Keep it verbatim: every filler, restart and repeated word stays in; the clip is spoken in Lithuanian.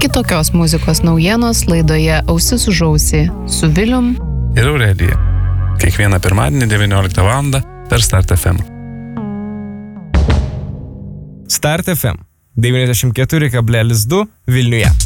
Iki tokios muzikos naujienos laidoje Ausis už ausį su Vilium ir Aurelija. Kiekvieną pirmadienį devynioliktą valandą per Start F M. Start F M devyniasdešimt keturi kablelis du Vilniuje.